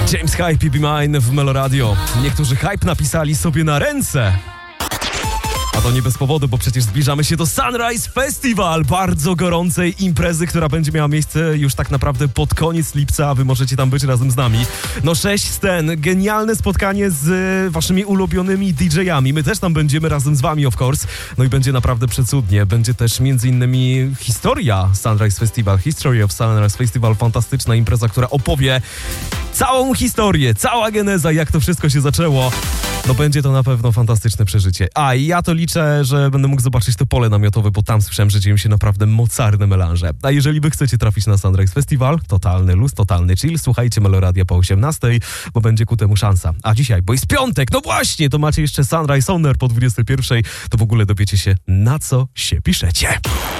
James Hype i Be Mine w Meloradio. Niektórzy hype napisali sobie na ręce. A to nie bez powodu, bo przecież zbliżamy się do Sunrise Festival, bardzo gorącej imprezy, która będzie miała miejsce już tak naprawdę pod koniec lipca, a wy możecie tam być razem z nami. No 6 scen, genialne spotkanie z waszymi ulubionymi DJ-ami. My też tam będziemy razem z wami, of course. No i będzie naprawdę przecudnie. Będzie też między innymi historia Sunrise Festival, History of Sunrise Festival, fantastyczna impreza, która opowie całą historię, cała geneza, jak to wszystko się zaczęło. No będzie to na pewno fantastyczne przeżycie. A i ja to liczę, że będę mógł zobaczyć to pole namiotowe, bo tam słyszałem, że dzieją się naprawdę mocarne melanże. A jeżeli wy chcecie trafić na Sunrise Festival, totalny luz, totalny chill, słuchajcie Meloradia po 18, bo będzie ku temu szansa. A dzisiaj, bo jest piątek, no właśnie, to macie jeszcze Sunrise Owner po 21, to w ogóle dowiecie się, na co się piszecie.